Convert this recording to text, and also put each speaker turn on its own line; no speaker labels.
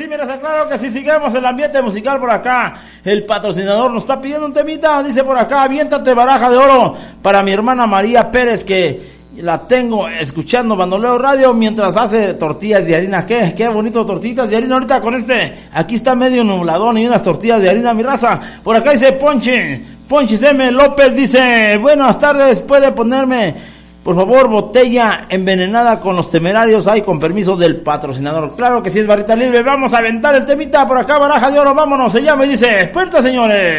sí, mira, claro que sí, sigamos el ambiente musical por acá. El patrocinador nos está pidiendo un temita, dice por acá, aviéntate baraja de oro para mi hermana María Pérez, que la tengo escuchando Bandoleo Radio mientras hace tortillas de harina. Qué bonito, tortillitas de harina ahorita con aquí está medio nubladón y unas tortillas de harina, mi raza. Por acá dice Ponchis M. López, dice, buenas tardes, puede ponerme, por favor, botella envenenada con los Temerarios, ahí con permiso del patrocinador. Claro que sí, es barrita libre, vamos a aventar el temita por acá, baraja de oro, vámonos, se llama y dice, puerta señores.